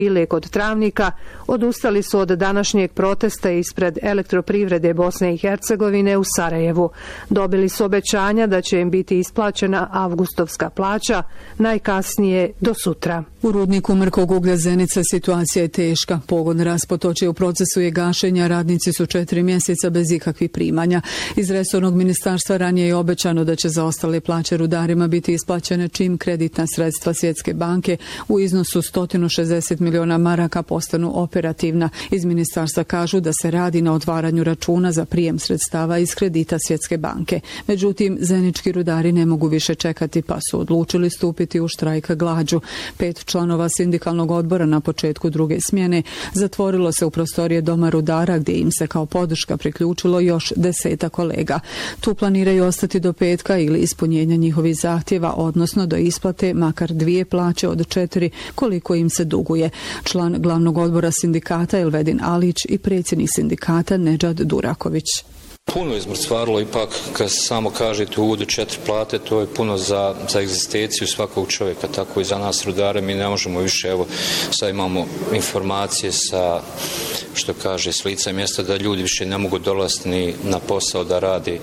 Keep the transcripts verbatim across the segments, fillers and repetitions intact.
ili kod Travnika odustali su od današnjeg protesta ispred Elektroprivrede Bosne i Hercegovine u Sarajevu. Dobili su obećanja da će im biti isplaćena avgustovska plaća najkasnije do sutra. U rudniku mrkog uglja Zenica situacija je teška. Pogon Raspotoč je u procesu je gašenja, radnici su četiri mjeseca bez ikakvih primanja. Iz resornog ministarstva ranije je obećano da će za ostale plaće rudarima biti isplaćene čim kreditna sredstva Svjetske banke u iznosu sto šezdeset miliona maraka postanu operativna. Iz ministarstva kažu da se radi na otvaranju računa za prijem sredstava iz kredita Svjetske banke. Međutim, zenički rudari ne mogu više čekati pa su odlučili stupiti u štrajk glađu. Pet članova sindikalnog odbora na početku druge smjene zatvorilo se u prostorije Doma rudara gdje im se kao podrška priključilo još deseta kolega. Tu planiraju ostati do petka ili ispunjenja njihovih zahtjeva, odnosno do isplate makar dvije plaće od četiri koliko im se duguje. Član glavnog odbora sindikata Elvedin Alić i predsjednik sindikata Nedžad Duraković. Puno izmrcvarilo, ipak kad samo kažete u uvodu četiri plate, to je puno za, za egzistenciju svakog čovjeka, tako i za nas rudare. Mi ne možemo više, evo sad imamo informacije sa, što kaže, s lica mjesta da ljudi više ne mogu dolaziti ni na posao da radi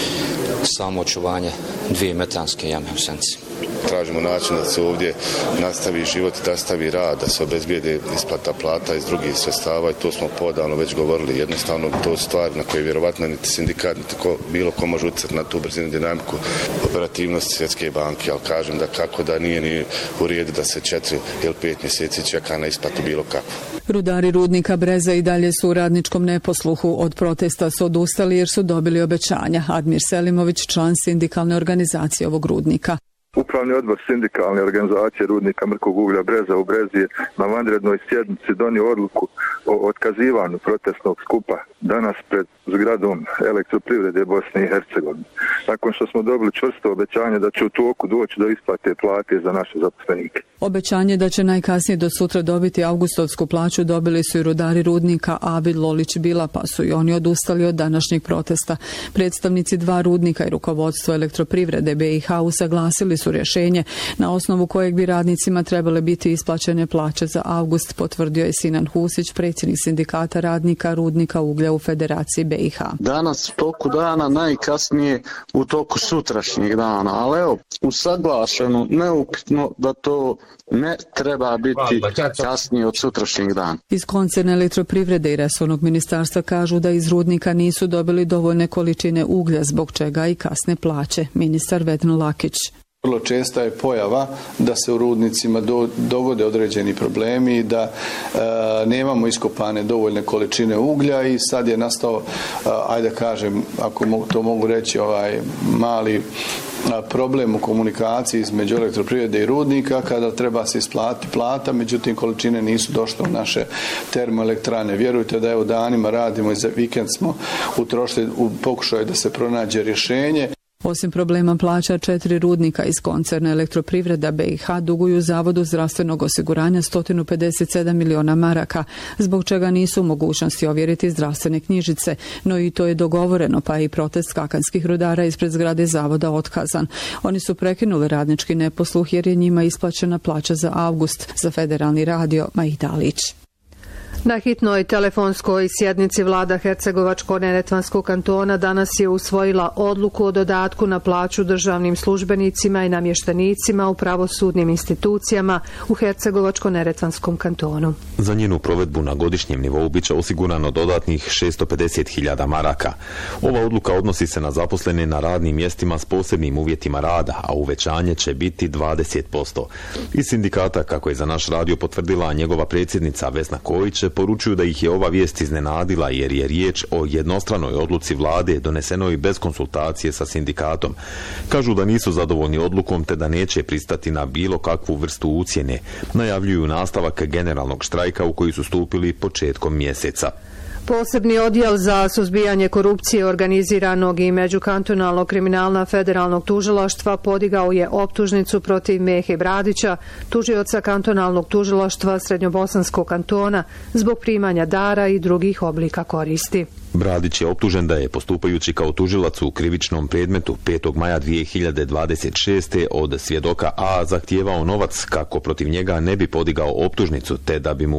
samo očuvanje dvije metanske jame u Senci. Tražimo način da se ovdje nastavi život, da nastavi rad, da se obezbijede isplata plata iz drugih sredstava i to smo podavno već govorili. Jednostavno to su stvari na koje vjerovatno niti sindikat, niti ko, bilo ko može utjecati na tu brzinu dinamiku operativnosti Svjetske banke, ali kažem da kako da nije ni u redu da se četiri ili pet mjeseci čeka na isplatu bilo kakvu. Rudari rudnika Breza i dalje su u radničkom neposluhu. Od protesta su odustali jer su dobili obećanja. Admir Selimović, član sindikalne organizacije ovog rudnika. Upravni odbor sindikalne organizacije rudnika mrkog uglja Breza u Brezi je na vanrednoj sjednici donio odluku o otkazivanju protestnog skupa danas pred zgradom Elektroprivrede Bosne i Hercegovine. Nakon što smo dobili čvrsto obećanje da će u toku doći do isplate plate za naše zaposlenike. Obećanje da će najkasnije do sutra dobiti avgustovsku plaću dobili su i rudari rudnika Abid Lolić Bila, pa su i oni odustali od današnjeg protesta. Predstavnici dva rudnika i rukovodstvo Elektroprivrede B i H usaglasili su rješenje na osnovu kojeg bi radnicima trebale biti isplaćene plaće za avgust, potvrdio je Sinan Husić, predsjednik sindikata radnika rudnika uglja u Federaciji B i H. Danas u toku dana, najkasnije u toku sutrašnjeg dana, ali evo, usaglašeno, neupitno da to ne treba biti kasnije od sutrašnjeg dana. Iz koncerna Elektroprivrede i resornog ministarstva kažu da iz rudnika nisu dobili dovoljne količine uglja, zbog čega i kasne plaće. Ministar Vedran Lakić. Vrlo česta je pojava da se u rudnicima do, dogode određeni problemi i da e, nemamo iskopane dovoljne količine uglja i sad je nastao, e, ajde kažem, ako mo, to mogu reći, ovaj mali a, problem u komunikaciji između Elektroprivrede i rudnika kada treba se isplatiti plata, međutim količine nisu došle u naše termoelektrane. Vjerujte da evo danima radimo i za vikend smo utrošili u pokušaju da se pronađe rješenje. Osim problema plaća, četiri rudnika iz koncerna Elektroprivreda B i H duguju Zavodu zdravstvenog osiguranja sto pedeset sedam miliona maraka, zbog čega nisu u mogućnosti ovjeriti zdravstvene knjižice, no i to je dogovoreno, pa je i protest kakanskih rudara ispred zgrade Zavoda otkazan. Oni su prekinuli radnički neposluh jer je njima isplaćena plaća za avgust. Za Federalni radio, Maida Alić. Na hitnoj telefonskoj sjednici vlada Hercegovačko-neretvanskog kantona danas je usvojila odluku o dodatku na plaću državnim službenicima i namještenicima u pravosudnim institucijama u Hercegovačko-neretvanskom kantonu. Za njenu provedbu na godišnjem nivou biće osigurano dodatnih šesto pedeset hiljada maraka. Ova odluka odnosi se na zaposlene na radnim mjestima s posebnim uvjetima rada, a uvećanje će biti dvadeset posto. Iz sindikata, kako je za naš radio potvrdila njegova predsjednica Vesna Kojić, poručuju da ih je ova vijest iznenadila jer je riječ o jednostranoj odluci vlade donesenoj bez konsultacije sa sindikatom. Kažu da nisu zadovoljni odlukom te da neće pristati na bilo kakvu vrstu ucjene. Najavljuju nastavak generalnog štrajka u koji su stupili početkom mjeseca. Posebni odjel za suzbijanje korupcije organiziranog i međukantonalnog kriminala federalnog tužilaštva podigao je optužnicu protiv Mehe Bradića, tužioca kantonalnog tužilaštva Srednjobosanskog kantona, zbog primanja dara i drugih oblika koristi. Bradić je optužen da je, postupajući kao tužilac u krivičnom predmetu petog maja dvije hiljade dvadeset šeste. od svjedoka A zahtijevao novac kako protiv njega ne bi podigao optužnicu, te da bi mu